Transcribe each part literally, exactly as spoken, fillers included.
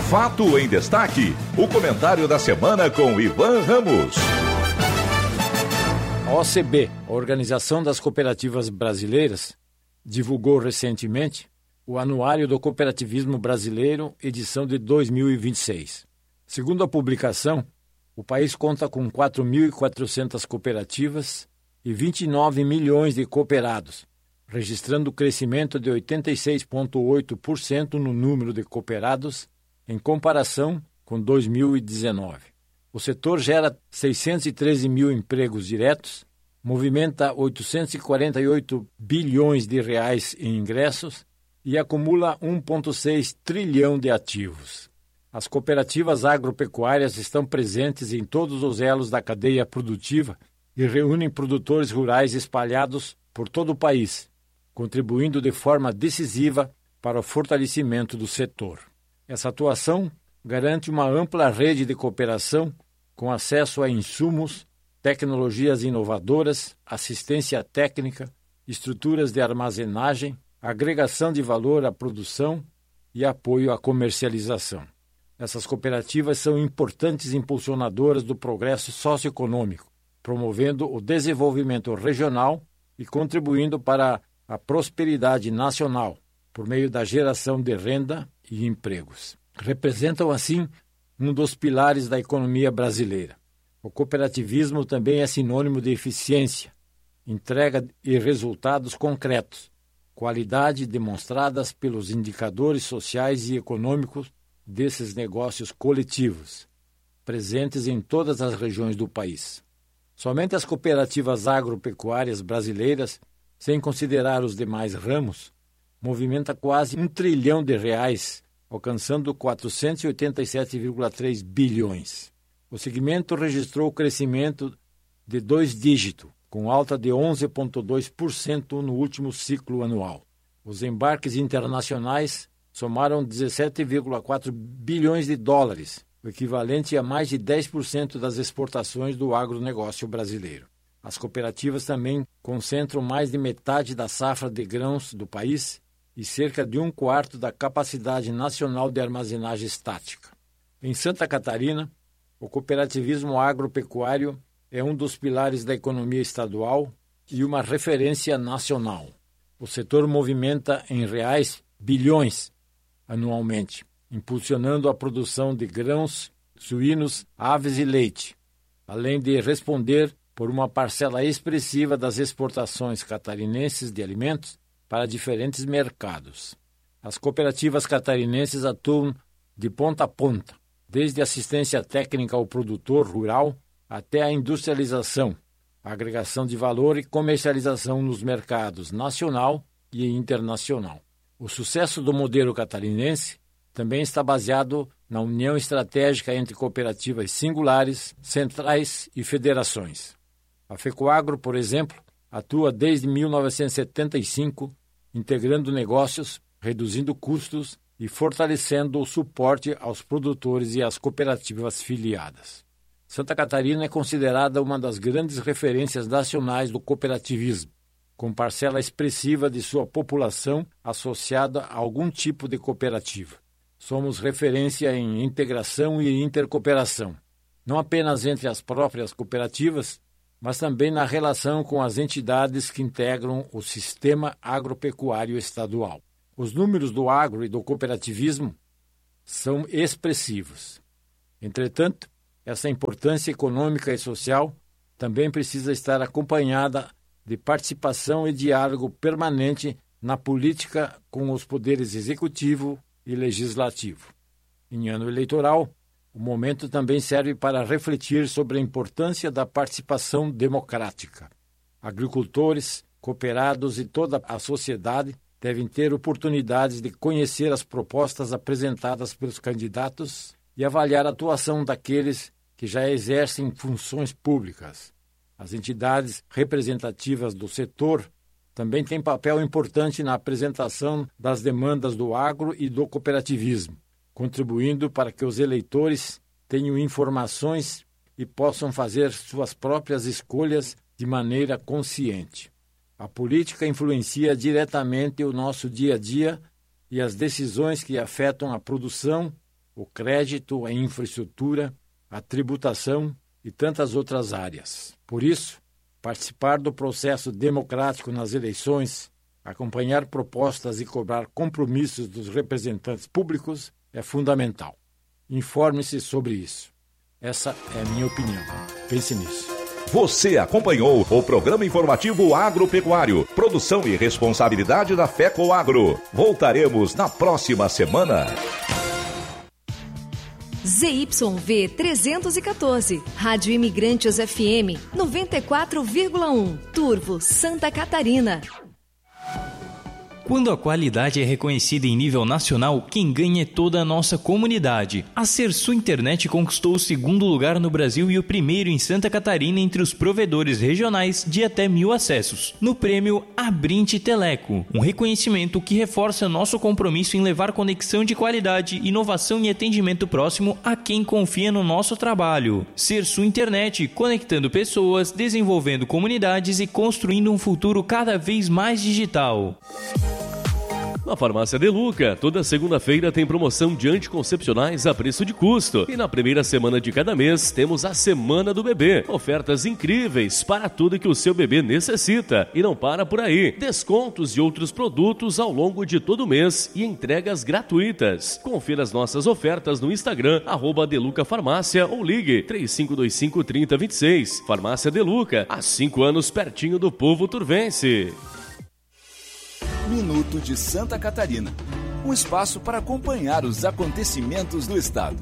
Fato em Destaque, o comentário da semana com Ivan Ramos. A O C B, a Organização das Cooperativas Brasileiras, divulgou recentemente o Anuário do Cooperativismo Brasileiro, edição de dois mil e vinte e seis. Segundo a publicação, o país conta com quatro mil e quatrocentas cooperativas e vinte e nove milhões de cooperados, registrando crescimento de oitenta e seis vírgula oito por cento no número de cooperados em comparação com dois mil e dezenove. O setor gera seiscentos e treze mil empregos diretos, movimenta oitocentos e quarenta e oito bilhões de reais em ingressos e acumula um vírgula seis trilhão de ativos. As cooperativas agropecuárias estão presentes em todos os elos da cadeia produtiva e reúnem produtores rurais espalhados por todo o país, contribuindo de forma decisiva para o fortalecimento do setor. Essa atuação garante uma ampla rede de cooperação com acesso a insumos, tecnologias inovadoras, assistência técnica, estruturas de armazenagem, agregação de valor à produção e apoio à comercialização. Essas cooperativas são importantes impulsionadoras do progresso socioeconômico, promovendo o desenvolvimento regional e contribuindo para a prosperidade nacional por meio da geração de renda e empregos. Representam, assim, um dos pilares da economia brasileira. O cooperativismo também é sinônimo de eficiência, entrega e resultados concretos, qualidade demonstradas pelos indicadores sociais e econômicos desses negócios coletivos, presentes em todas as regiões do país. Somente as cooperativas agropecuárias brasileiras, sem considerar os demais ramos, movimenta quase um trilhão de reais, alcançando quatrocentos e oitenta e sete vírgula três bilhões. O segmento registrou crescimento de dois dígitos, com alta de onze vírgula dois por cento no último ciclo anual. Os embarques internacionais somaram dezessete vírgula quatro bilhões de dólares, o equivalente a mais de dez por cento das exportações do agronegócio brasileiro. As cooperativas também concentram mais de metade da safra de grãos do país e cerca de um quarto da capacidade nacional de armazenagem estática. Em Santa Catarina, o cooperativismo agropecuário é um dos pilares da economia estadual e uma referência nacional. O setor movimenta em reais bilhões anualmente, impulsionando a produção de grãos, suínos, aves e leite, além de responder por uma parcela expressiva das exportações catarinenses de alimentos para diferentes mercados. As cooperativas catarinenses atuam de ponta a ponta, desde assistência técnica ao produtor rural até a industrialização, a agregação de valor e comercialização nos mercados nacional e internacional. O sucesso do modelo catarinense também está baseado na união estratégica entre cooperativas singulares, centrais e federações. A FECOAGRO, por exemplo, atua desde mil novecentos e setenta e cinco, integrando negócios, reduzindo custos e fortalecendo o suporte aos produtores e às cooperativas filiadas. Santa Catarina é considerada uma das grandes referências nacionais do cooperativismo, com parcela expressiva de sua população associada a algum tipo de cooperativa. Somos referência em integração e intercooperação, não apenas entre as próprias cooperativas, mas também na relação com as entidades que integram o sistema agropecuário estadual. Os números do agro e do cooperativismo são expressivos. Entretanto, essa importância econômica e social também precisa estar acompanhada de participação e diálogo permanente na política com os poderes executivo e legislativo. Em ano eleitoral, o momento também serve para refletir sobre a importância da participação democrática. Agricultores, cooperados e toda a sociedade devem ter oportunidades de conhecer as propostas apresentadas pelos candidatos e avaliar a atuação daqueles que já exercem funções públicas. As entidades representativas do setor também têm papel importante na apresentação das demandas do agro e do cooperativismo, contribuindo para que os eleitores tenham informações e possam fazer suas próprias escolhas de maneira consciente. A política influencia diretamente o nosso dia a dia e as decisões que afetam a produção, o crédito, a infraestrutura, a tributação e tantas outras áreas. Por isso, participar do processo democrático nas eleições, acompanhar propostas e cobrar compromissos dos representantes públicos é fundamental. Informe-se sobre isso. Essa é a minha opinião. Pense nisso. Você acompanhou o programa informativo agropecuário, produção e responsabilidade da FECOAGRO. Voltaremos na próxima semana. Z Y V trezentos e quatorze, Rádio Imigrantes F M noventa e quatro vírgula um, Turvo, Santa Catarina. Quando a qualidade é reconhecida em nível nacional, quem ganha é toda a nossa comunidade. A Sersu Internet conquistou o segundo lugar no Brasil e o primeiro em Santa Catarina entre os provedores regionais de até mil acessos, no prêmio Abrinte Teleco, um reconhecimento que reforça nosso compromisso em levar conexão de qualidade, inovação e atendimento próximo a quem confia no nosso trabalho. Sersu Internet, conectando pessoas, desenvolvendo comunidades e construindo um futuro cada vez mais digital. Na Farmácia Deluca, toda segunda-feira tem promoção de anticoncepcionais a preço de custo. E na primeira semana de cada mês, temos a Semana do Bebê. Ofertas incríveis para tudo que o seu bebê necessita. E não para por aí. Descontos e outros produtos ao longo de todo o mês e entregas gratuitas. Confira as nossas ofertas no Instagram, arroba Deluca Farmácia, ou ligue três cinco dois cinco, três zero dois seis. Farmácia Deluca, há cinco anos pertinho do povo turvense. Minuto de Santa Catarina, um espaço para acompanhar os acontecimentos do estado.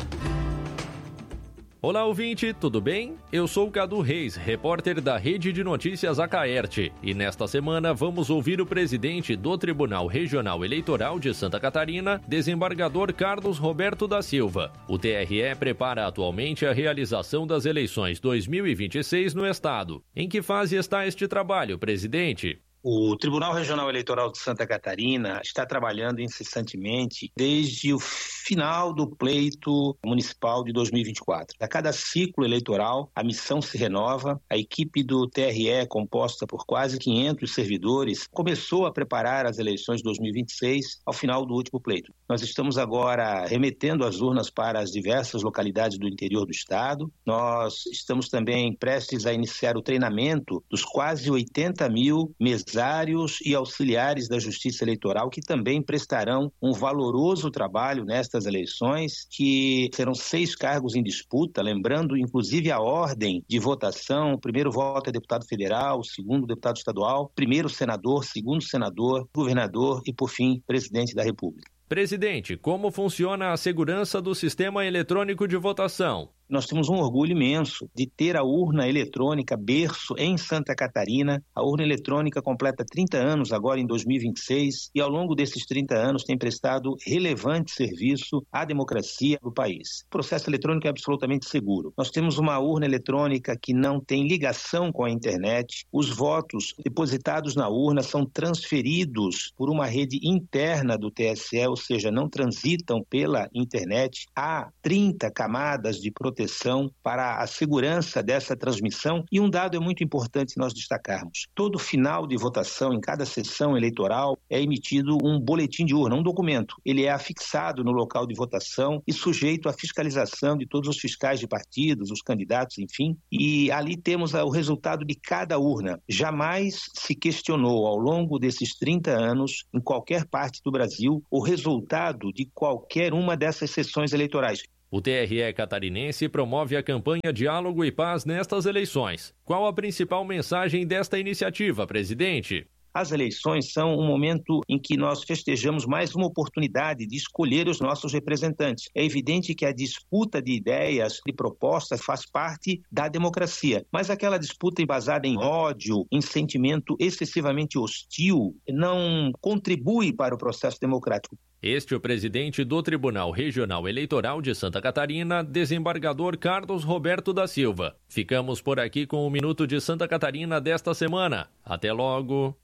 Olá, ouvinte, tudo bem? Eu sou Cadu Reis, repórter da Rede de Notícias Acaerte, e nesta semana vamos ouvir o presidente do Tribunal Regional Eleitoral de Santa Catarina, desembargador Carlos Roberto da Silva. O T R E prepara atualmente a realização das eleições dois mil e vinte e seis no estado. Em que fase está este trabalho, presidente? O Tribunal Regional Eleitoral de Santa Catarina está trabalhando incessantemente desde o final do pleito municipal de dois mil e vinte e quatro. A cada ciclo eleitoral, a missão se renova. A equipe do T R E, composta por quase quinhentos servidores, começou a preparar as eleições de dois mil e vinte e seis ao final do último pleito. Nós estamos agora remetendo as urnas para as diversas localidades do interior do estado. Nós estamos também prestes a iniciar o treinamento dos quase oitenta mil mesários e auxiliares da Justiça Eleitoral, que também prestarão um valoroso trabalho nestas eleições, que serão seis cargos em disputa, lembrando inclusive a ordem de votação: o primeiro voto é deputado federal, o segundo deputado estadual, primeiro senador, segundo senador, governador e, por fim, presidente da República. Presidente, como funciona a segurança do sistema eletrônico de votação? Nós temos um orgulho imenso de ter a urna eletrônica berço em Santa Catarina. A urna eletrônica completa trinta anos agora em dois mil e vinte e seis e ao longo desses trinta anos tem prestado relevante serviço à democracia do país. O processo eletrônico é absolutamente seguro. Nós temos uma urna eletrônica que não tem ligação com a internet. Os votos depositados na urna são transferidos por uma rede interna do T S E, ou seja, não transitam pela internet. Há trinta camadas de proteção para a segurança dessa transmissão, e um dado é muito importante nós destacarmos: todo final de votação, em cada sessão eleitoral, é emitido um boletim de urna, um documento. Ele é afixado no local de votação e sujeito à fiscalização de todos os fiscais de partidos, os candidatos, enfim, e ali temos o resultado de cada urna. Jamais se questionou ao longo desses trinta anos, em qualquer parte do Brasil, o resultado de qualquer uma dessas sessões eleitorais. O T R E catarinense promove a campanha Diálogo e Paz nestas eleições. Qual a principal mensagem desta iniciativa, presidente? As eleições são um momento em que nós festejamos mais uma oportunidade de escolher os nossos representantes. É evidente que a disputa de ideias, de propostas, faz parte da democracia, mas aquela disputa embasada em ódio, em sentimento excessivamente hostil, não contribui para o processo democrático. Este é o presidente do Tribunal Regional Eleitoral de Santa Catarina, desembargador Carlos Roberto da Silva. Ficamos por aqui com o Minuto de Santa Catarina desta semana. Até logo!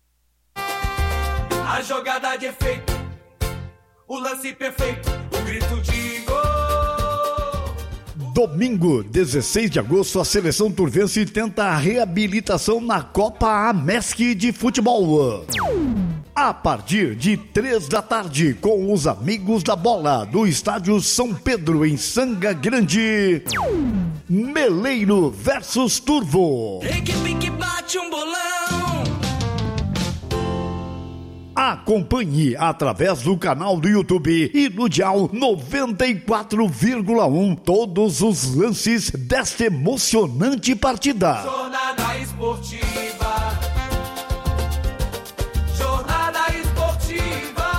A jogada de efeito, o lance perfeito, o grito de gol. Domingo, dezesseis de agosto, a seleção turvense tenta a reabilitação na Copa Amesc de futebol. a partir de três da tarde, com os amigos da bola do estádio São Pedro, em Sanga Grande. Meleiro versus Turvo. Equipe que bate um bolão. Acompanhe através do canal do YouTube e no dial noventa e quatro vírgula um todos os lances desta emocionante partida. Jornada esportiva. Jornada esportiva.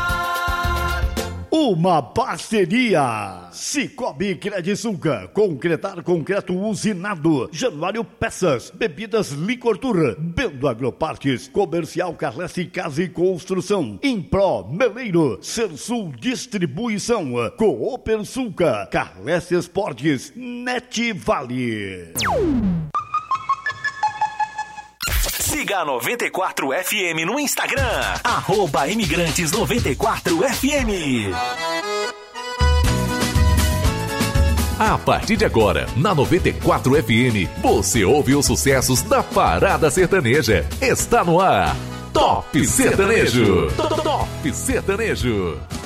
Uma parceria. Cicobi Credisulca, Concretar Concreto Usinado, Januário Peças, Bebidas Licor Tour, Bendo Agropartes, Comercial Carlesse Casa e Construção, Impro Meleiro, Sersul Distribuição, Cooper Sulca, Carlesse Esportes, Net Vale. Siga a noventa e quatro F M no Instagram, arroba Imigrantes noventa e quatro F M. A partir de agora, na noventa e quatro F M, você ouve os sucessos da Parada Sertaneja. Está no ar, Top Sertanejo. Top Sertanejo.